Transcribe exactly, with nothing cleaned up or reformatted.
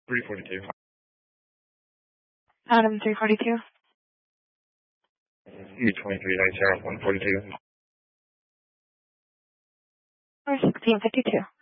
three forty-two. Adam three forty-two. U twenty-three nine zero one forty-two. Or sixteen fifty-two.